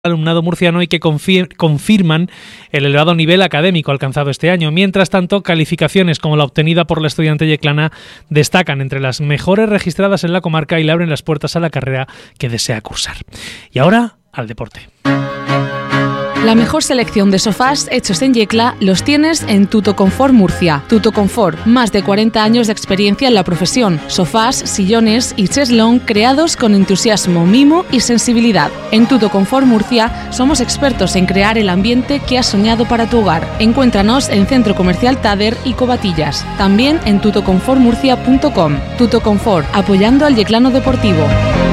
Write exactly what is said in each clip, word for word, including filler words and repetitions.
alumnado murciano y que confir- confirman el elevado nivel académico alcanzado este año. Mientras tanto, calificaciones como la obtenida por la estudiante yeclana destacan entre las mejores registradas en la comarca y le abren las puertas a la carrera que desea cursar. Y ahora, al deporte. La mejor selección de sofás hechos en Yecla los tienes en Tutoconfort Murcia. Tutoconfort, más de cuarenta años de experiencia en la profesión. Sofás, sillones y cheslón creados con entusiasmo, mimo y sensibilidad. En Tutoconfort Murcia somos expertos en crear el ambiente que has soñado para tu hogar. Encuéntranos en Centro Comercial Tader y Covatillas. También en tutoconfort murcia punto com. Tutoconfort, apoyando al yeclano deportivo.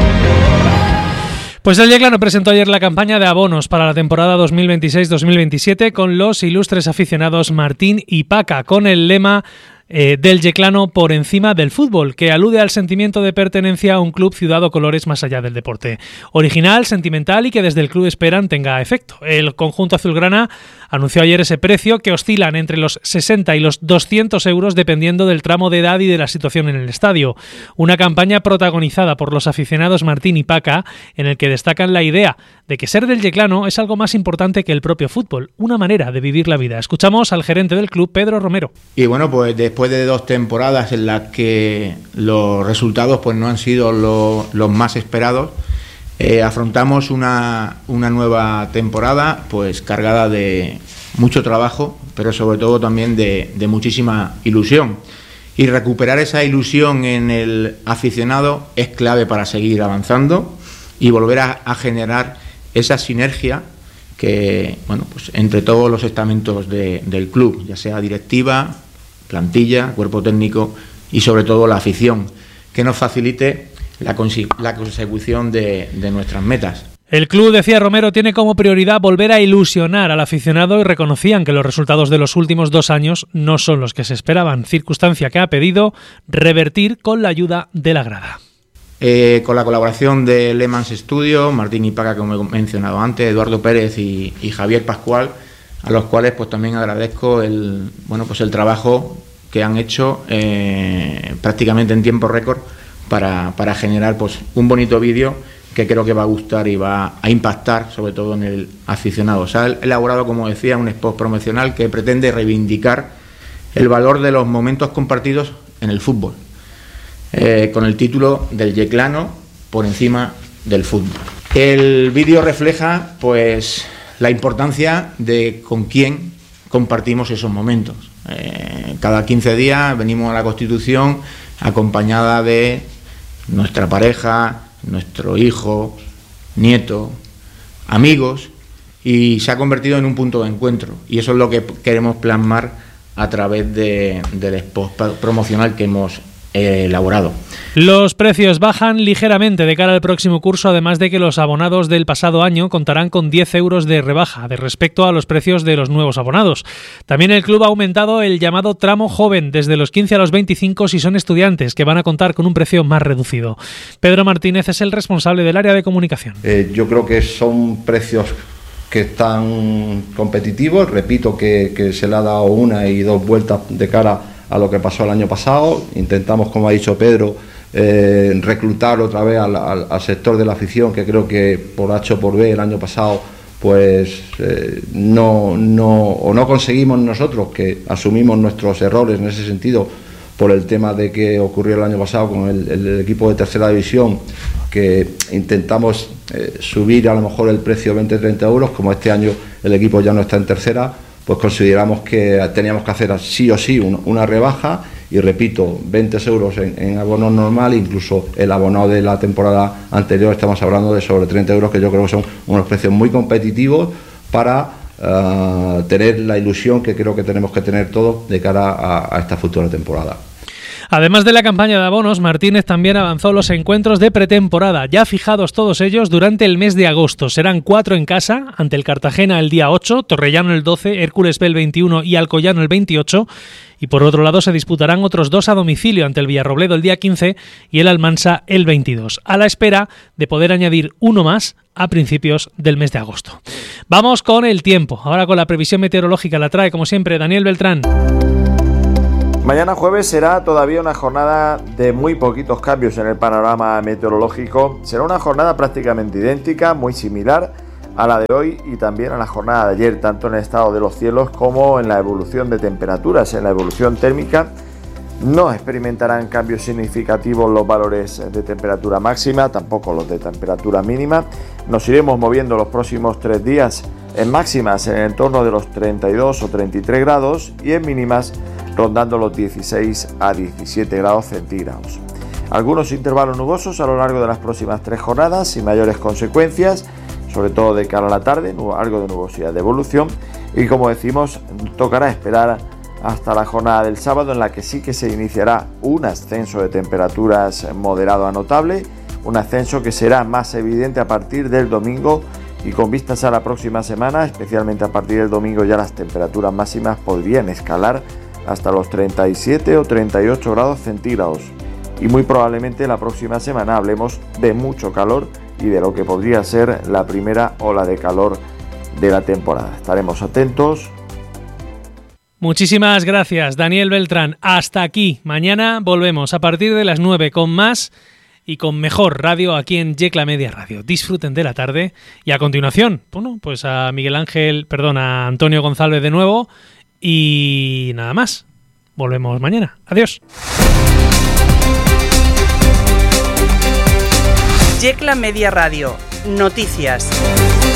Pues el Yeclano presentó ayer la campaña de abonos para la temporada dos mil veintiséis dos mil veintisiete con los ilustres aficionados Martín y Paca, con el lema eh, del Yeclano por encima del fútbol, que alude al sentimiento de pertenencia a un club, ciudad o colores más allá del deporte. Original, sentimental y que desde el club esperan tenga efecto. El conjunto azulgrana anunció ayer ese precio, que oscilan entre los sesenta y los doscientos euros dependiendo del tramo de edad y de la situación en el estadio. Una campaña protagonizada por los aficionados Martín y Paca, en el que destacan la idea de que ser del Yeclano es algo más importante que el propio fútbol, una manera de vivir la vida. Escuchamos al gerente del club, Pedro Romero. Y bueno, pues después de dos temporadas en las que los resultados pues no han sido lo, los más esperados, Eh, afrontamos una, una nueva temporada pues cargada de mucho trabajo, pero sobre todo también de, de muchísima ilusión. Y recuperar esa ilusión en el aficionado es clave para seguir avanzando y volver a, a generar esa sinergia que, bueno, pues entre todos los estamentos de, del club, ya sea directiva, plantilla, cuerpo técnico y sobre todo la afición, que nos facilite La, consi- la consecución de, de nuestras metas. El club, decía Romero, tiene como prioridad volver a ilusionar al aficionado y reconocían que los resultados de los últimos dos años no son los que se esperaban, circunstancia que ha pedido revertir con la ayuda de la grada. Eh, con la colaboración de Le Mans Studio, Martín y Paca, como he mencionado antes, Eduardo Pérez y, y Javier Pascual, a los cuales pues también agradezco el, bueno, pues el trabajo que han hecho eh, prácticamente en tiempo récord Para, para generar pues un bonito vídeo que creo que va a gustar y va a impactar sobre todo en el aficionado. Se ha elaborado, como decía, un spot promocional que pretende reivindicar el valor de los momentos compartidos en el fútbol, eh, con el título del Yeclano por encima del fútbol. El vídeo refleja pues la importancia de con quién compartimos esos momentos. Eh, cada quince días venimos a la Constitución acompañada de nuestra pareja, nuestro hijo, nieto, amigos, y se ha convertido en un punto de encuentro, y eso es lo que queremos plasmar a través de, del spot promocional que hemos eh, elaborado. Los precios bajan ligeramente de cara al próximo curso, además de que los abonados del pasado año contarán con diez euros de rebaja de respecto a los precios de los nuevos abonados. También el club ha aumentado el llamado tramo joven desde los quince a los veinticinco si son estudiantes, que van a contar con un precio más reducido. Pedro Martínez es el responsable del área de comunicación. Eh, yo creo que son precios que están competitivos. Repito que, que se le ha dado una y dos vueltas de cara a lo que pasó el año pasado. Intentamos, como ha dicho Pedro, eh, reclutar otra vez al, al, al sector de la afición, que creo que por H o por B el año pasado pues eh, no, no, o no conseguimos nosotros, que asumimos nuestros errores en ese sentido por el tema de que ocurrió el año pasado con el, el equipo de tercera división, que intentamos eh, subir a lo mejor el precio veinte a treinta euros. Como este año el equipo ya no está en tercera, pues consideramos que teníamos que hacer sí o sí un, una rebaja, y repito, veinte euros en, en abono normal, incluso el abono de la temporada anterior estamos hablando de sobre treinta euros, que yo creo que son unos precios muy competitivos para uh, tener la ilusión que creo que tenemos que tener todos de cara a, a esta futura temporada. Además de la campaña de abonos, Martínez también avanzó los encuentros de pretemporada, ya fijados todos ellos durante el mes de agosto. Serán cuatro en casa, ante el Cartagena el día ocho, Torrellano el doce, Hércules B el veintiuno y Alcoyano el veintiocho. Y por otro lado se disputarán otros dos a domicilio, ante el Villarrobledo el día quince y el Almansa el veintidós, a la espera de poder añadir uno más a principios del mes de agosto. Vamos con el tiempo, ahora con la previsión meteorológica. La trae, como siempre, Daniel Beltrán. Mañana jueves será todavía una jornada de muy poquitos cambios en el panorama meteorológico. Será una jornada prácticamente idéntica, muy similar a la de hoy y también a la jornada de ayer, tanto en el estado de los cielos como en la evolución de temperaturas. En la evolución térmica no experimentarán cambios significativos los valores de temperatura máxima, tampoco los de temperatura mínima. Nos iremos moviendo los próximos tres días en máximas en el entorno de los treinta y dos o treinta y tres grados y en mínimas rondando los dieciséis a diecisiete grados centígrados. Algunos intervalos nubosos a lo largo de las próximas tres jornadas sin mayores consecuencias, sobre todo de cara a la tarde, algo de nubosidad de evolución, y como decimos, tocará esperar hasta la jornada del sábado, en la que sí que se iniciará un ascenso de temperaturas moderado a notable, un ascenso que será más evidente a partir del domingo, y con vistas a la próxima semana, especialmente a partir del domingo, ya las temperaturas máximas podrían escalar hasta los treinta y siete o treinta y ocho grados centígrados, y muy probablemente la próxima semana hablemos de mucho calor y de lo que podría ser la primera ola de calor de la temporada. Estaremos atentos. Muchísimas gracias, Daniel Beltrán. Hasta aquí. Mañana volvemos a partir de las nueve con más y con mejor radio aquí en Yecla Media Radio. Disfruten de la tarde y a continuación, bueno, pues a Miguel Ángel, perdón, a Antonio González de nuevo y nada más. Volvemos mañana. Adiós. Yecla Media Radio. Noticias.